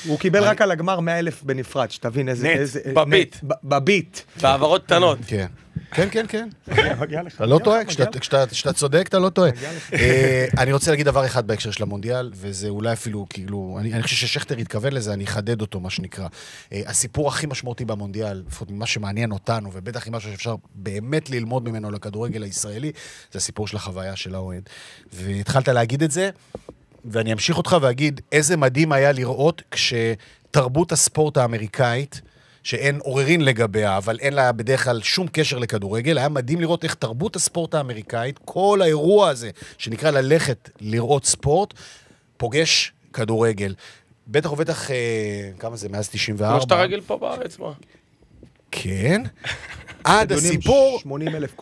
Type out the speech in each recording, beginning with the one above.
הוא קיבל רק על הגמר 100,000 בנפרד, שתבין איזה... בביט. בביט. בעברות קטנות. כן. כן, כן, כן. מגיע לך. אתה לא טועה, כשאתה צודק, אתה לא טועה. אני רוצה להגיד דבר אחד בהקשר של המונדיאל, וזה אולי אפילו, כאילו, אני חושב ששכטר התכוון לזה, אני אחדד אותו, מה שנקרא. הסיפור הכי משמעותי במונדיאל, לפחות ממה שמעניין אותנו, ובטח עם משהו שאפשר באמת ללמוד ממנו לכדורגל הישראלי, זה הסיפור של החוויה של האוהד. והתחלת להגיד את זה, ואני אמשיך אותך ואגיד איזה מדהים היה לראות כשתרבות הספורט האמריקאית, שאין עוררין לגביה, אבל אין לה בדרך כלל שום קשר לכדורגל, היה מדהים לראות איך תרבות הספורט האמריקאית, כל האירוע הזה, שנקרא ללכת לראות ספורט, פוגש כדורגל. בטח ובטח, כמה זה, מאז 94? כמו שאתה רגיל פה בארץ, מה? כן. עד הסיפור, 80,000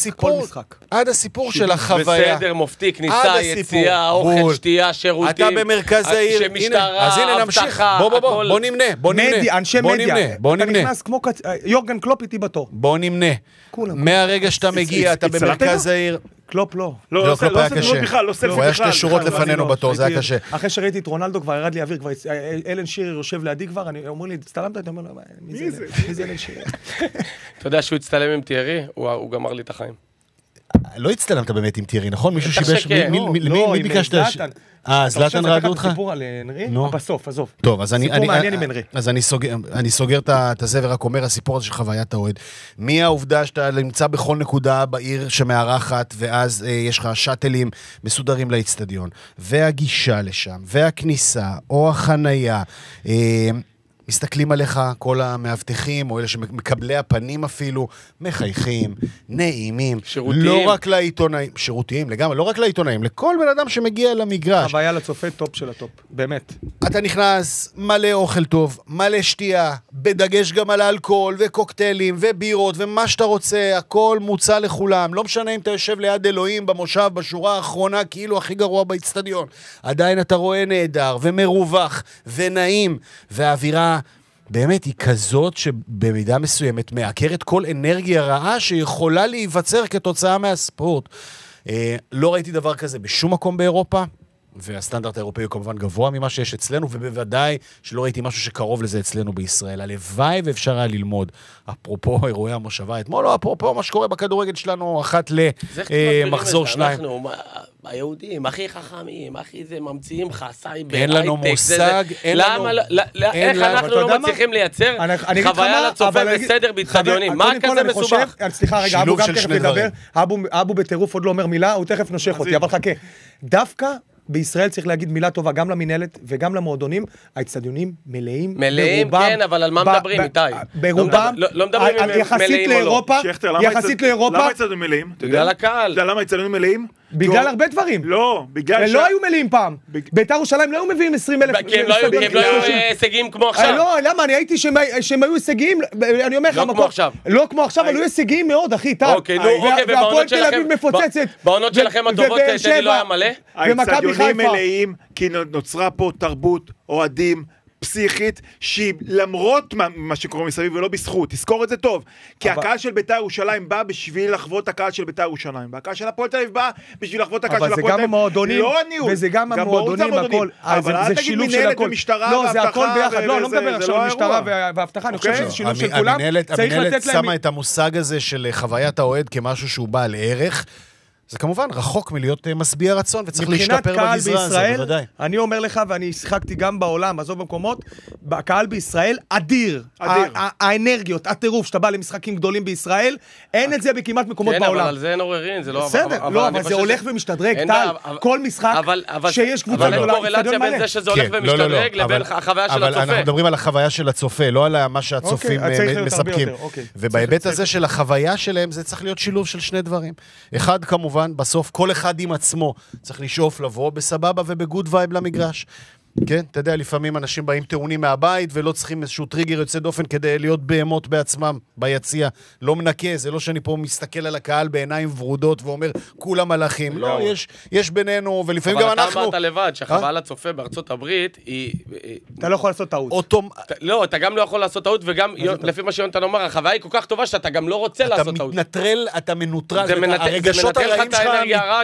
עד הסיפור של החוויה. בסדר, מופתי, כניסה, יציאה, אוכל, שתייה, שירותים. אתה במרכז העיר. שמשטרה, אז הנה נמשיך. בוא נמנה. אנשי מדיה. אתה נכנס כמו יורגן קלופ איתי בתור. בוא נמנה. מהרגע שאתה מגיע, אתה במרכז העיר. קלופ לא. לא, קלופ היה קשה. הוא היה שתי שורות לפנינו בתור, זה היה קשה. אחרי שראיתי את רונלדו כבר ירד לי אוויר, כבר אלן שירי יושב לידי כבר, אומר לי, הצטלמת? אני אומר לו, מי זה אלן שירי? אתה יודע שהוא הצטלם עם תיארי, הוא גמר לי את החיים. לא הצטלמת באמת עם תיארי, נכון? מישהו שיבש, מי ביקשת? זלאטן ראגו אותך? סיפור על אנרי? בסוף, עזוב. טוב, אז סיפור מעניין עם אנרי. אז אני סוגר את זה ורק אומר, הסיפור הזה של חוויית האוהד. מי העובדה שאתה נמצא בכל נקודה בעיר שמארחת, ואז יש לך שטלים מסודרים לאצטדיון, והגישה לשם, והכניסה, או החנייה, מסתכלים עליך כל המאבטחים, או אלה שמקבלי הפנים אפילו, מחייכים, נעימים. שירותיים. לא רק לעיתונאים, שירותיים לגמרי, לא רק לעיתונאים, לכל בן אדם שמגיע למגרש. חוויה לצופה טופ של הטופ, באמת. אתה נכנס, מלא אוכל טוב, מלא שתייה, בדגש גם על האלכוהול, וקוקטיילים, ובירות, ומה שאתה רוצה, הכל מוצע לכולם. לא משנה אם אתה יושב ליד אלוהים במושב, בשורה האחרונה, כאילו הכי גרוע באצטדיון. עדיין אתה רואה נהדר, ומרווח, ונעים, והאווירה באמת היא כזאת שבמידה מסוימת מעקרת כל אנרגיה רעה שיכולה להיווצר כתוצאה מהספורט. לא ראיתי דבר כזה בשום מקום באירופה, והסטנדרט האירופאי הוא כמובן גבוה ממה שיש אצלנו, ובוודאי שלא ראיתי משהו שקרוב לזה אצלנו בישראל. הלוואי ואפשר היה ללמוד, אפרופו אירועי המושבה, אתמול לא, אפרופו מה שקורה בכדורגל שלנו, אחת למחזור שניים. אנחנו היהודים, הכי חכמים, הכי זה ממציאים חסאי בהייטק. אין לנו מושג, אין לנו... איך אנחנו לא מצליחים לייצר חוויה לצופה בסדר בהתחדיונים? מה כזה מסובך? סליחה רגע, אבו גם תכף ידבר, אבו בטירוף עוד לא אומר מילה, הוא תכף נושך אותי, אבל חכה. דווקא בישראל צריך להגיד מילה טובה גם למנהלת וגם למועדונים, האצטדיונים מלאים. מלאים, כן, אבל על מה מדברים, איתי? ברובם, לא מדברים אם הם מלאים או לא. יחסית לאירופה, למה האצטדיונים מלאים? בגלל הקהל. אתה יודע למה האצטדיונים מלאים? בגלל הרבה דברים. לא, בגלל לא היו מלאים פעם. בית"ר ירושלים לא היו מביאים 20,000. כי הם לא היו הישגיים כמו עכשיו. לא, למה? אני הייתי שהם היו הישגיים, אני אומר לך, לא כמו עכשיו. לא כמו עכשיו, אבל היו הישגיים מאוד, אחי, טל. והפועל תל אביב מפוצצת. בעונות שלכם הדוחות שלי לא היה מלא? האצטדיונים מלאים, כי נוצרה פה תרבות אוהדים פסיכית, שהיא למרות מה שקורה מסביב ולא בזכות, תזכור את זה טוב, כי הקהל של בית"ר ירושלים בא בשביל לחוות הקהל של בית"ר ירושלים, והקהל של הפועל תל אביב בא בשביל לחוות הקהל של הפועל תל אביב. אבל זה גם המועדונים, וזה גם המועדונים, הכל. אבל אל תגיד מנהלת ומשטרה לא, זה הכל ביחד, לא מדבר עכשיו על משטרה והבטחה, אני חושב שזה שילוב של כולם. המנהלת שמה את המושג הזה של חוויית האוהד כמשהו שהוא בעל ערך, זה כמובן רחוק מלהיות משביע רצון, וצריך להשתפר בגזרה הזה, בוודאי. אני אומר לך, ואני שיחקתי גם בעולם, עזוב במקומות, הקהל בישראל אדיר. האנרגיות, הטירוף, שאתה בא למשחקים גדולים בישראל, אין את זה בכמעט מקומות בעולם. כן, אבל על זה אין עוררין, זה לא... בסדר, לא, אבל זה הולך ומשתדרג, טל, כל משחק שיש קבוצה גדולה, אבל אין קורלציה בין זה שזה הולך ומשתדרג לבין החוויה של הצופה. אבל אנחנו מדברים על החוויה של הצופה, לא על מה שהצופים מספקים. ובהיבט הזה של החוויה שלהם, זה צריך להיות שילוב של שני דברים. אחד, כמובן, בסוף כל אחד עם עצמו צריך לשאוף לבוא בסבבה ובגוד וייב למגרש. כן, אתה יודע, לפעמים אנשים באים טעונים מהבית ולא צריכים איזשהו טריגר יוצא דופן כדי להיות בהמות בעצמם ביציע. לא מנקה, זה לא שאני פה מסתכל על הקהל בעיניים ורודות ואומר, כולם מלאכים. לא, יש בינינו, ולפעמים גם אנחנו... אבל אתה אמרת לבד שהחוויה לצופה בארצות הברית היא... אתה לא יכול לעשות טעות. לא, אתה גם לא יכול לעשות טעות, וגם לפי מה שיונתן אומר, החוויה היא כל כך טובה שאתה גם לא רוצה לעשות טעות. אתה מתנטרל, אתה מנוטרל, הרגשות הרעים שלך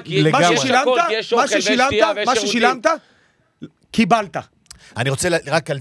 לגמרי. מה ששילמת, קיבלת. אני רוצה רק על